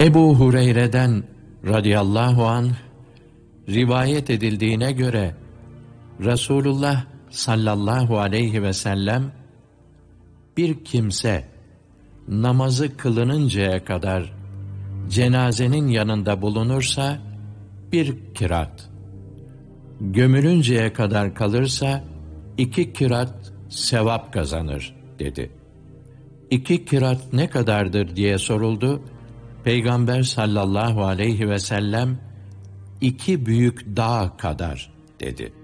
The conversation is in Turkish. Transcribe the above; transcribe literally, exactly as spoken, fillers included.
Ebu Hureyre'den radıyallahu anh rivayet edildiğine göre Resulullah sallallahu aleyhi ve sellem bir kimse namazı kılınıncaya kadar cenazenin yanında bulunursa bir kirat, gömülünceye kadar kalırsa iki kirat sevap kazanır dedi. İki kirat ne kadardır diye soruldu. Peygamber sallallahu aleyhi ve sellem iki büyük dağ kadar dedi.